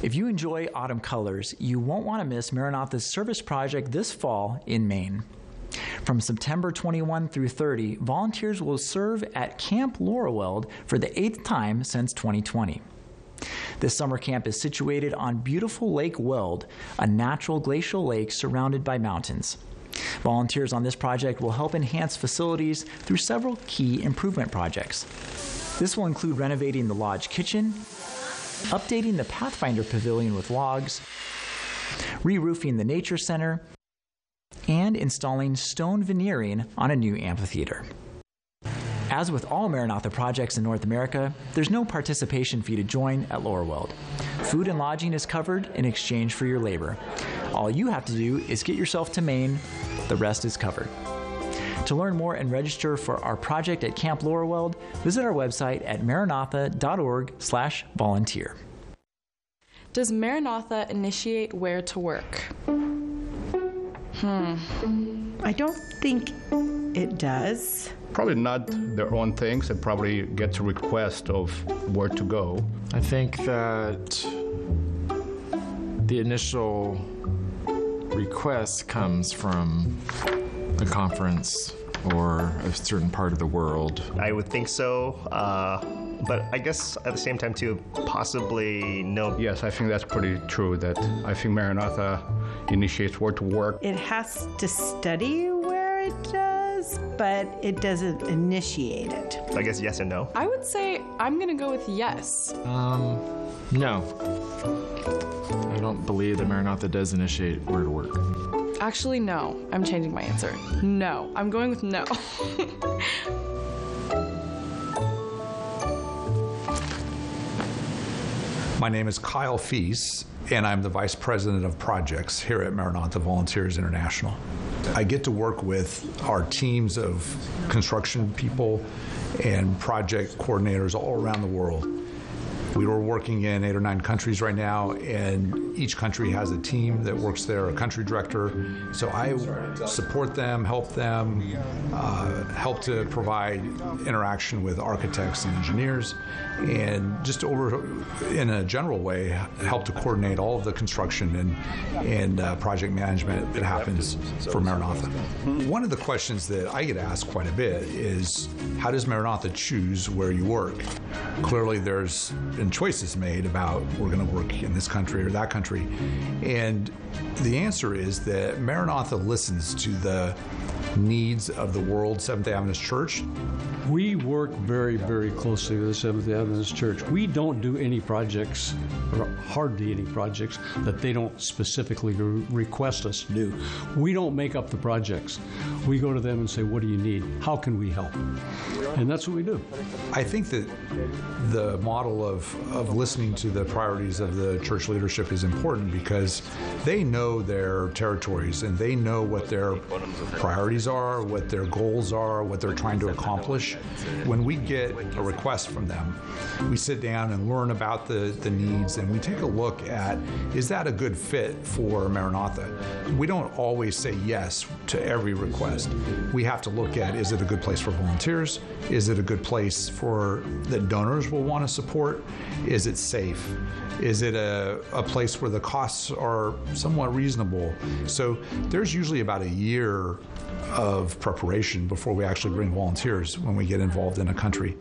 If you enjoy autumn colors, you won't want to miss Maranatha's service project this fall in Maine. From September 21 through 30, volunteers will serve at Camp Laurelweld for the 8th time since 2020. This summer camp is situated on beautiful Lake Weld, a natural glacial lake surrounded by mountains. Volunteers on this project will help enhance facilities through several key improvement projects. This will include renovating the lodge kitchen, updating the Pathfinder Pavilion with logs, re-roofing the Nature Center, and installing stone veneering on a new amphitheater. As with all Maranatha projects in North America, there's no participation fee to join at Laurelweld. Food and lodging is covered in exchange for your labor. All you have to do is get yourself to Maine. The rest is covered. To learn more and register for our project at Camp Laurelweld, visit our website at maranatha.org/volunteer. Does Maranatha initiate where to work? I don't think it does. Probably not their own things. They probably get to request of where to go. I think that the initial request comes from a conference or a certain part of the world. I would think so, but I guess at the same time too, possibly no. Yes, I think that's pretty true, that I think Maranatha initiates where to work. It has to study where it does, but it doesn't initiate it. I guess yes and no. I would say I'm going to go with yes. No. I don't believe that Maranatha does initiate where to work. Actually, no. I'm changing my answer. No. I'm going with no. My name is Kyle Feast, and I'm the Vice President of Projects here at Maranatha Volunteers International. I get to work with our teams of construction people and project coordinators all around the world. We were working in 8 or 9 countries right now, and each country has a team that works there, a country director. So I support them, help help to provide interaction with architects and engineers, and just in a general way, help to coordinate all of the construction and project management that happens for Maranatha. One of the questions that I get asked quite a bit is, how does Maranatha choose where you work? Clearly there's been choices made about we're going to work in this country or that country. And the answer is that Maranatha listens to the needs of the World Seventh-day Adventist Church. We work very, very closely with the Seventh-day Adventist Church. We don't do any projects, or hardly any projects, that they don't specifically request us to do. We don't make up the projects. We go to them and say, what do you need? How can we help? And that's what we do. I think that the model of listening to the priorities of the church leadership is important because they know their territories and they know what their priorities are, what their goals are, what they're trying to accomplish. When we get a request from them, we sit down and learn about the needs, and we take a look at, is that a good fit for Maranatha? We don't always say yes to every request. We have to look at, is it a good place for volunteers? Is it a good place that donors will want to support? Is it safe? Is it a place where the costs are somewhat reasonable? So there's usually about a year of preparation before we actually bring volunteers when we get involved in a country.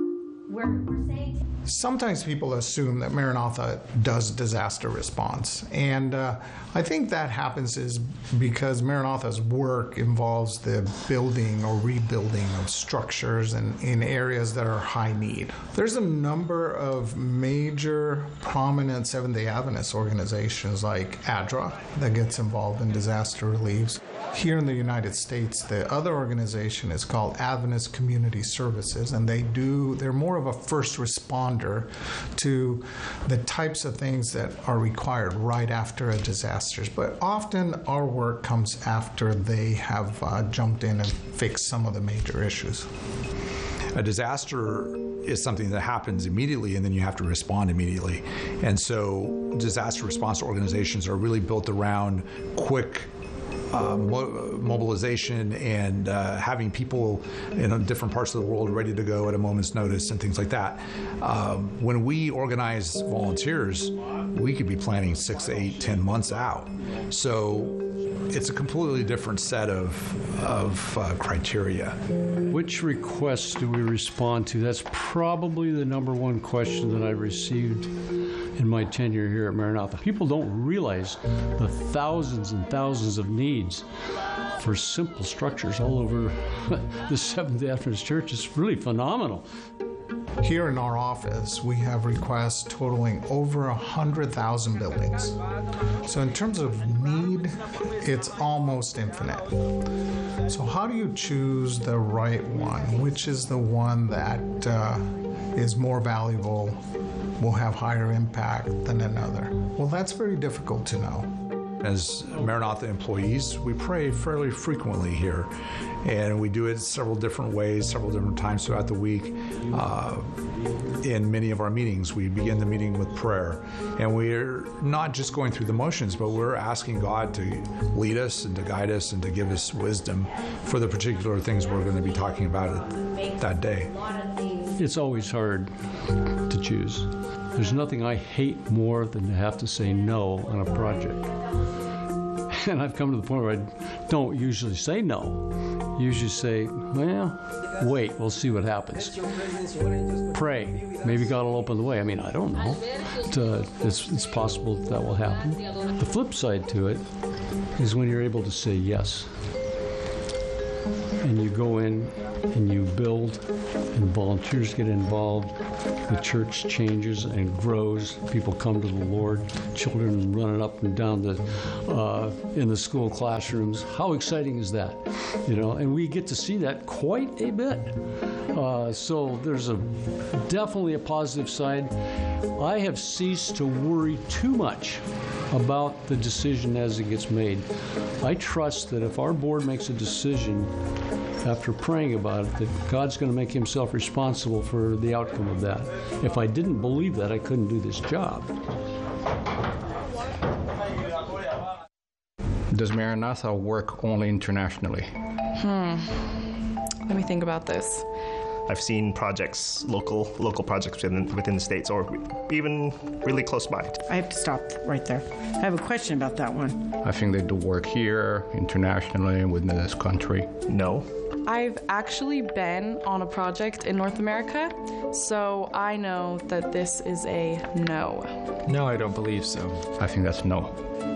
Sometimes people assume that Maranatha does disaster response, and I think that happens is because Maranatha's work involves the building or rebuilding of structures in areas that are high need. There's a number of major prominent Seventh-day Adventist organizations like ADRA that gets involved in disaster reliefs. Here in the United States, the other organization is called Adventist Community Services, and they're more of a first responder to the types of things that are required right after a disaster. But often our work comes after they have jumped in and fixed some of the major issues. A disaster is something that happens immediately, and then you have to respond immediately. And so disaster response organizations are really built around quick mobilization and having people in different parts of the world ready to go at a moment's notice and things like that. When we organize volunteers, we could be planning 6 to 8, 10 months out. So it's a completely different set of criteria. Which requests do we respond to? That's probably the number one question that I've received in my tenure here at Maranatha. People don't realize the thousands and thousands of needs for simple structures all over the Seventh-day Adventist Church. It's really phenomenal. Here in our office, we have requests totaling over 100,000 buildings. So in terms of need, it's almost infinite. So how do you choose the right one? Which is the one that is more valuable, will have higher impact than another? Well, that's very difficult to know. As Maranatha employees, we pray fairly frequently here, and we do it several different ways, several different times throughout the week. In many of our meetings, we begin the meeting with prayer, and we're not just going through the motions, but we're asking God to lead us and to guide us and to give us wisdom for the particular things we're going to be talking about that day. It's always hard to choose. There's nothing I hate more than to have to say no on a project. And I've come to the point where I don't usually say no. Usually say, well, wait, we'll see what happens. Pray. Maybe God will open the way. I mean, I don't know. It's possible that will happen. The flip side to it is when you're able to say yes. And you go in and you build, and volunteers get involved. The church changes and grows. People come to the Lord. Children running up and down in the school classrooms. How exciting is that? You know, and we get to see that quite a bit. So there's definitely a positive side. I have ceased to worry too much about the decision as it gets made. I trust that if our board makes a decision after praying about it, that God's going to make himself responsible for the outcome of that. If I didn't believe that, I couldn't do this job. Does Maranatha work only internationally? Let me think about this. I've seen projects, local projects within the States or even really close by. I have to stop right there. I have a question about that one. I think they do work here, internationally, within this country. No. I've actually been on a project in North America, so I know that this is a no. No, I don't believe so. I think that's no.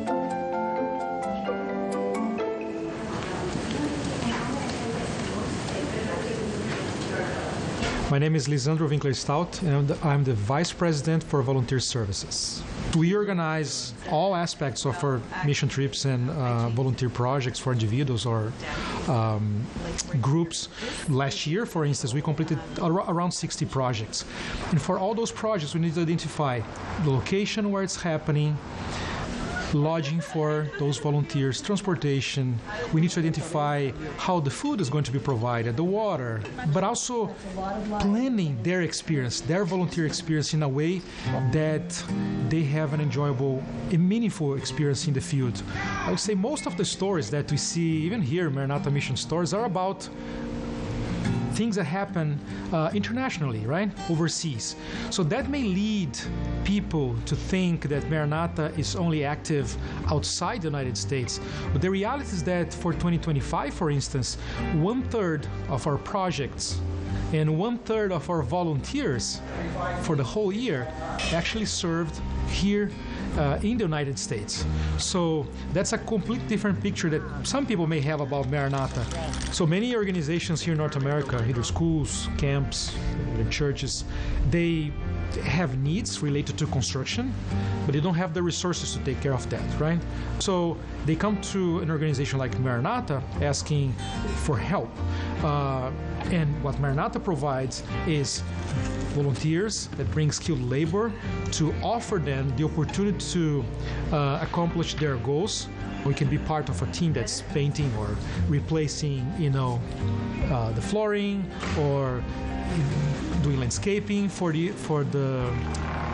My name is Lisandro Winkler Stout, and I'm the Vice President for Volunteer Services. We organize all aspects of our mission trips and volunteer projects for individuals or groups. Last year, for instance, we completed around 60 projects. And for all those projects, we need to identify the location where it's happening, lodging for those volunteers, transportation. We need to identify how the food is going to be provided, the water, but also planning their experience, their volunteer experience in a way that they have an enjoyable and meaningful experience in the field. I would say most of the stories that we see, even here, Maranatha Mission stories, are about things that happen internationally, right? Overseas. So that may lead people to think that Maranatha is only active outside the United States. But the reality is that for 2025, for instance, 1/3 of our projects and 1/3 of our volunteers for the whole year actually served here in the United States. So that's a completely different picture that some people may have about Maranatha. So many organizations here in North America, either schools, camps, even churches, they have needs related to construction, but they don't have the resources to take care of that, right? So they come to an organization like Maranatha asking for help. And what Maranatha provides is volunteers that bring skilled labor to offer them the opportunity to accomplish their goals. We can be part of a team that's painting or replacing, the flooring or doing landscaping for the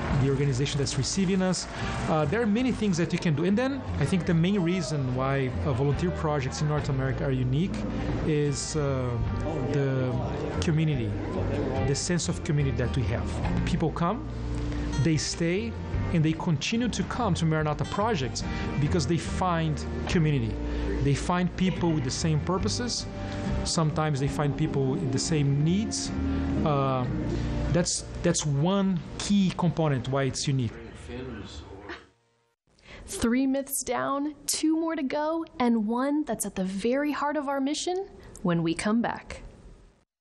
the organization that's receiving us. There are many things that you can do. And then I think the main reason why volunteer projects in North America are unique is the community, the sense of community that we have. People come, they stay, and they continue to come to Maranatha projects because they find community. They find people with the same purposes. Sometimes they find people with the same needs. That's one key component why it's unique. 3 myths down, 2 more to go, and one that's at the very heart of our mission when we come back.